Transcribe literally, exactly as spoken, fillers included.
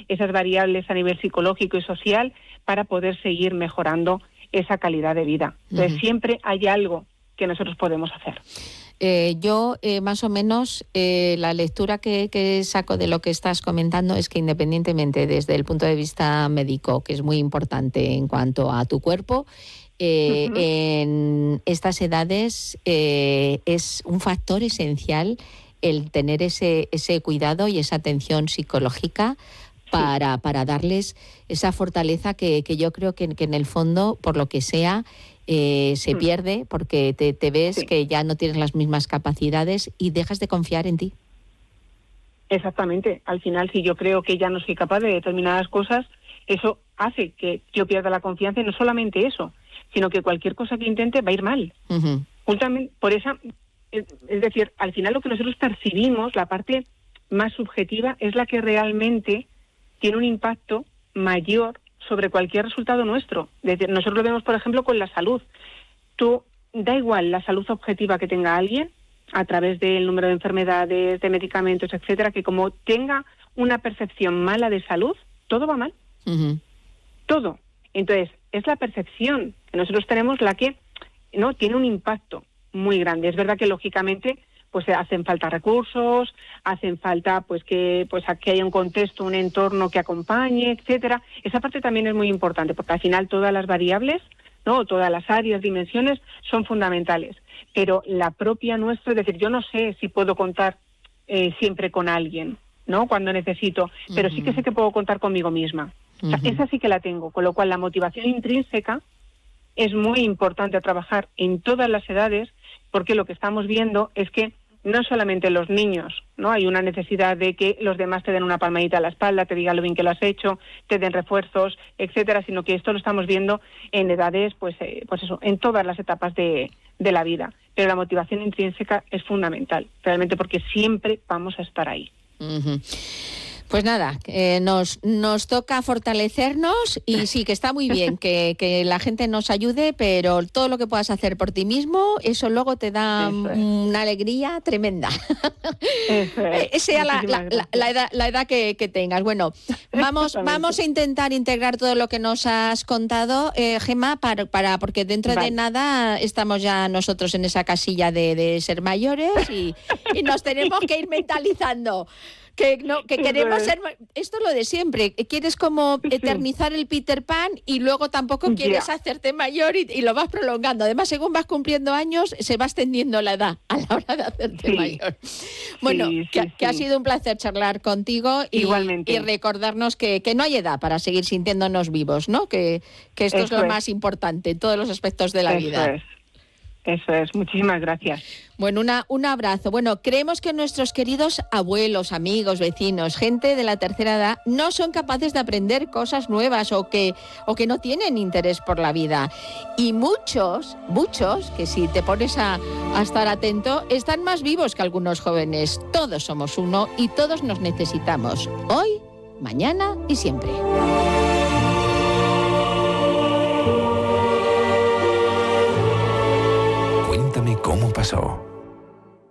esas variables a nivel psicológico y social para poder seguir mejorando esa calidad de vida. Entonces, uh-huh. siempre hay algo que nosotros podemos hacer. Eh, yo, eh, más o menos, eh, la lectura que, que saco de lo que estás comentando es que independientemente desde el punto de vista médico, que es muy importante en cuanto a tu cuerpo, eh, uh-huh. en estas edades eh, es un factor esencial el tener ese, ese cuidado y esa atención psicológica para, para darles esa fortaleza que, que yo creo que, que en el fondo, por lo que sea, Eh, se pierde porque te, te ves sí. que ya no tienes las mismas capacidades y dejas de confiar en ti. Exactamente. Al final, si yo creo que ya no soy capaz de determinadas cosas, eso hace que yo pierda la confianza, y no solamente eso, sino que cualquier cosa que intente va a ir mal. Uh-huh. Justamente por esa, es, es decir, al final lo que nosotros percibimos, la parte más subjetiva, es la que realmente tiene un impacto mayor sobre cualquier resultado nuestro. Nosotros lo vemos, por ejemplo, con la salud. Tú, da igual la salud objetiva que tenga alguien, a través del número de enfermedades, de medicamentos, etcétera, que como tenga una percepción mala de salud, todo va mal. Uh-huh. Todo. Entonces, es la percepción que nosotros tenemos la que no tiene un impacto muy grande. Es verdad que, lógicamente, pues hacen falta recursos, hacen falta pues que pues que haya un contexto, un entorno que acompañe, etcétera. Esa parte también es muy importante, porque al final todas las variables, ¿no?, todas las áreas, dimensiones son fundamentales. Pero la propia nuestra, es decir, yo no sé si puedo contar eh, siempre con alguien, ¿no?, cuando necesito, uh-huh. pero sí que sé que puedo contar conmigo misma. Uh-huh. O sea, esa sí que la tengo, con lo cual la motivación intrínseca es muy importante a trabajar en todas las edades, porque lo que estamos viendo es que no solamente los niños, ¿no? Hay una necesidad de que los demás te den una palmadita a la espalda, te digan lo bien que lo has hecho, te den refuerzos, etcétera, sino que esto lo estamos viendo en edades, pues, eh, pues eso, en todas las etapas de, de la vida. Pero la motivación intrínseca es fundamental, realmente, porque siempre vamos a estar ahí. Uh-huh. Pues nada, eh, nos, nos toca fortalecernos y sí, que está muy bien que, que la gente nos ayude, pero todo lo que puedas hacer por ti mismo, eso luego te da es. una alegría tremenda. Eso es. Sea la, la, la, la edad, la edad que, que tengas. Bueno, vamos, vamos a intentar integrar todo lo que nos has contado, eh, Gemma, para, para, porque dentro vale. de nada estamos ya nosotros en esa casilla de, de ser mayores y, y nos tenemos que ir mentalizando. Que no, que queremos ser, esto es lo de siempre, quieres como eternizar el Peter Pan y luego tampoco quieres yeah. hacerte mayor y, y lo vas prolongando. Además, según vas cumpliendo años, se va extendiendo la edad a la hora de hacerte sí. mayor. Bueno, sí, sí, que, sí. que ha sido un placer charlar contigo y, y recordarnos que, que no hay edad para seguir sintiéndonos vivos, ¿no? Que, que esto Eso es lo es. más importante en todos los aspectos de la Eso vida. Es. Eso es, muchísimas gracias. Bueno, una, un abrazo. Bueno, creemos que nuestros queridos abuelos, amigos, vecinos, gente de la tercera edad, no son capaces de aprender cosas nuevas o que, o que no tienen interés por la vida. Y muchos, muchos, que si te pones a, a estar atento, están más vivos que algunos jóvenes. Todos somos uno y todos nos necesitamos. Hoy, mañana y siempre. Cuéntame cómo pasó.